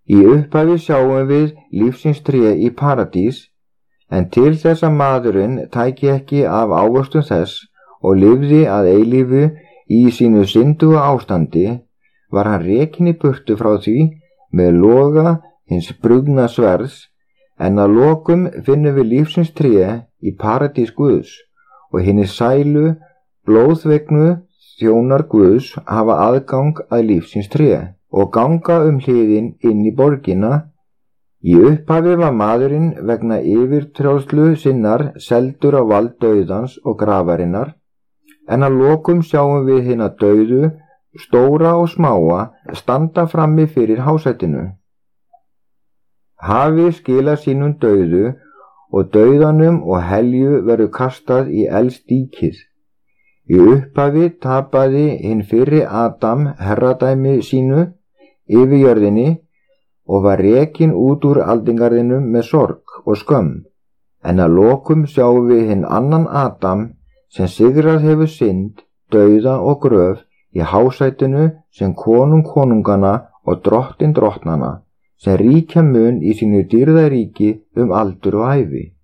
Í upphafi sjáum við lífsins tré í paradís, en til þess að maðurinn tæki ekki af ávöxtum þess og lifði að eilífu í sínu synduga ástandi, var hann rekinn í burtu frá því með loga hins brugðna sverðs, en að lokum finnum við lífsins tré í paradís Guðs og hinni sælu, blóðvegnu þjónar Guðs hafa aðgang að lífsins tré og ganga hliðin inn í borgina. Í upphafi var maðurinn vegna yfirtrjóðslu sinnar seldur á vald dauðans og grafarinnar, en að lokum sjáum við hina dauðu, stóra og smáa, standa frammi fyrir hásætinu. Hafið skilar sínum dauðu og dauðanum og helju verður kastað í eldsdíkið. Í upphafi tapaði hinn fyrri Adam herradæmi sínu yfir jörðinni og var rekinn út úr aldingarðinum með sorg og skömm, en að lokum sjáum við hinn annan Adam sem sigrað hefur synd, dauða og gröf í hásætinu sem konung konungana og drottin drottnanna, sem ríkja mun í sínu dýrðaríki aldur og ævi.